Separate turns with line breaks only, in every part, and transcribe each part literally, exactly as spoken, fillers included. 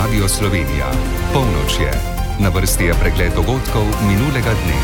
Radio Slovenija. Polnoč je. Na vrsti je pregled dogodkov minulega dne.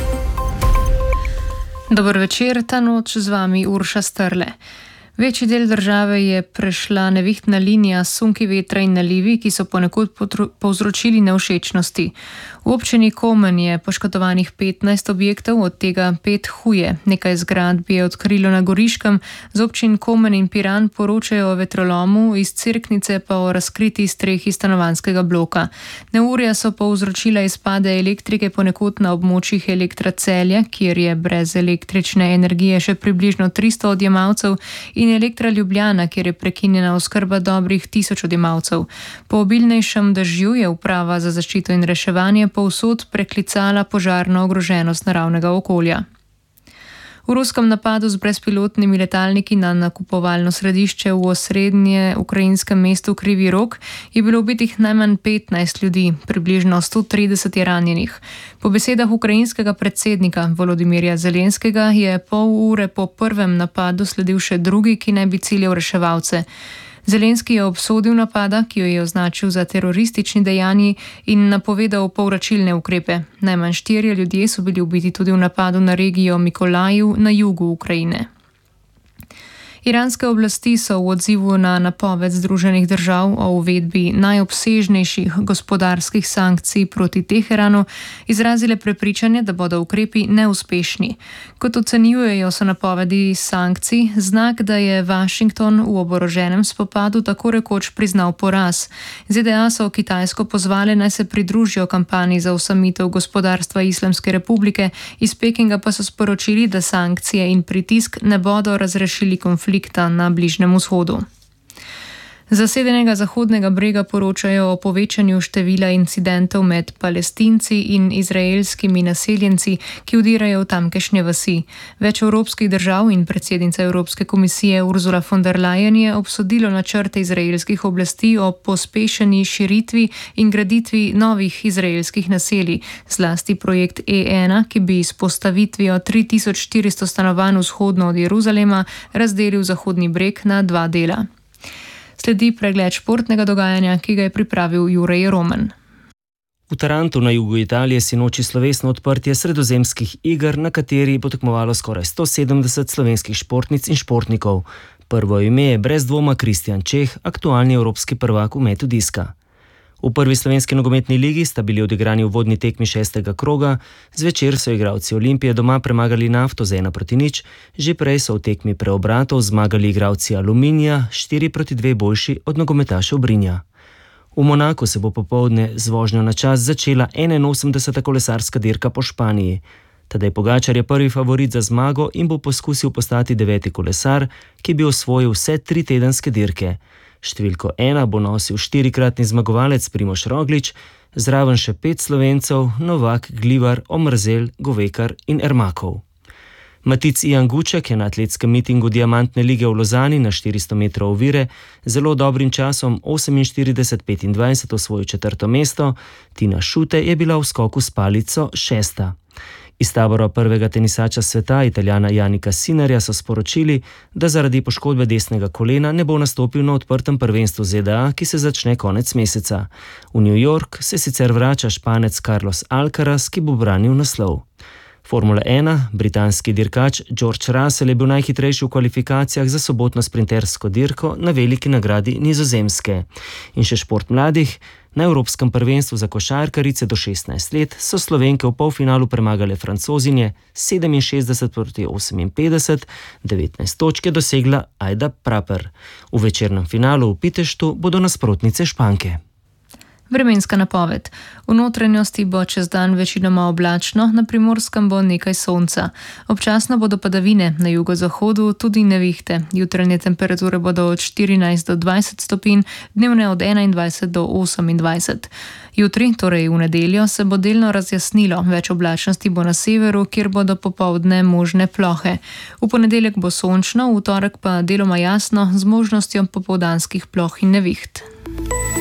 Dober večer, ta noč z vami Urša Strle. Večji del države je prešla nevihtna linija sunki vetra in nalivi, ki so ponekod povzročili nevšečnosti. V občini Komen je poškodovanih petnajst objektov, od tega pet huje. Nekaj zgradb je odkrilo na Goriškem, z občin Komen in Piran poročajo o vetrolomu, iz Cerknice pa o razkriti strehi stanovanjskega bloka. Neurja so povzročila izpade elektrike ponekod na območjih Elektra Celje, kjer je brez električne energije še približno tristo odjemalcev, in Elektra Ljubljana, kjer je prekinjena oskrba dobrih tisoč odjemalcev. Po obilnejšem dežju je uprava za zaščito in reševanje povsod preklicala požarno ogroženost naravnega okolja. V ruskem napadu z brezpilotnimi letalniki na nakupovalno središče v osrednje ukrajinskem mestu Krivi Rog je bilo ubitih najmanj petnajst ljudi, približno sto trideset je ranjenih. Po besedah ukrajinskega predsednika Volodimirja Zelenskega je pol ure po prvem napadu sledil še drugi, ki naj bi ciljal reševalce. Zelenski je obsodil napada, ki jo je označil za teroristični dejanji, in napovedal povračilne ukrepe. Najmanj štirje ljudje so bili ubiti tudi v napadu na regijo Mikolajiv na jugu Ukrajine. Iranske oblasti so v odzivu na napoved Združenih držav o uvedbi najobsežnejših gospodarskih sankcij proti Teheranu izrazile prepričanje, da bodo ukrepi neuspešni. Kot ocenjujejo, so napovedi sankcij znak, da je Washington v oboroženem spopadu tako rekoč priznal poraz. Z D A so Kitajsko pozvale, naj se pridružijo kampanji za osamitev gospodarstva Islamske republike, iz Pekinga pa so sporočili, da sankcije in pritisk ne bodo razrešili konflikta na Bližnjem vzhodu. Z zasedenega Zahodnega brega poročajo o povečanju števila incidentov med Palestinci in izraelskimi naseljenci, ki vdirajo v tamkajšnje vasi. Več evropskih držav in predsednica Evropske komisije Ursula von der Leyen je obsodilo načrte izraelskih oblasti o pospešeni širitvi in graditvi novih izraelskih naselij, zlasti projekt E ena, ki bi s postavitvijo tri tisoč štiristo stanovanj vzhodno od Jeruzalema razdelil Zahodni breg na dva dela. Sledi pregled športnega dogajanja, ki ga je pripravil Jurij Roman.
V Tarantu na jugu Italije sinoči slovesno odprtje sredozemskih iger, na kateri bo tekmovalo skoraj sto sedemdeset slovenskih športnic in športnikov. Prvo ime je brez dvoma Kristjan Čeh, aktualni evropski prvak v metu diska. V prvi slovenski nogometni ligi sta bili odigrani uvodni tekmi šestega kroga, zvečer so igralci Olimpije doma premagali Nafto z ena proti nič, že prej so v tekmi preobratov zmagali igralci Aluminija, štiri proti dve boljši od nogometašev Brinja. V Monaku se bo popoldne z vožnjo na čas začela enainosemdeseta kolesarska dirka po Španiji. Tadej Pogačar je prvi favorit za zmago in bo poskusil postati deveti kolesar, ki bi osvojil vse tri tedenske dirke. Številko ena bo nosil štirikratni zmagovalec Primož Roglič, zraven še pet Slovencev, Novak, Glivar, Omrzel, Govekar in Ermakov. Matic Ijan Guček je na atletskem mitingu Diamantne lige v Lozani na štiristo metrov ovire zelo dobrim časom oseminštirideset petindvajset osvojil četrto mesto, Tina Šute je bila v skoku s palico šesta. Iz tabora prvega tenisača sveta, Italijana Janika Sinnerja, so sporočili, da zaradi poškodbe desnega kolena ne bo nastopil na odprtem prvenstvu Z D A, ki se začne konec meseca. V New York se sicer vrača Španec Carlos Alcaraz, ki bo branil naslov. Formula ena, britanski dirkač George Russell je bil najhitrejši v kvalifikacijah za sobotno sprintersko dirko na veliki nagradi Nizozemske. In še šport mladih. Na Evropskem prvenstvu za košarkarice do šestnajst let so Slovenke v polfinalu premagale Francozinje sedeminšestdeset proti oseminpetdeset, devetnajst točk je dosegla Ajda Praper. V večernem finalu v Piteštu bodo nasprotnice Španke.
Vremenska napoved. V notranjosti bo čez dan večinoma oblačno, na Primorskem bo nekaj sonca. Občasno bodo padavine, na jugozahodu tudi nevihte. Jutranje temperature bodo od štirinajst do dvajset stopinj, dnevne od enaindvajset do osemindvajset. Jutri, torej v nedeljo, se bo delno razjasnilo, več oblačnosti bo na severu, kjer bodo popoldne možne plohe. V ponedeljek bo sončno, v torek pa deloma jasno, z možnostjo popoldanskih ploh in neviht.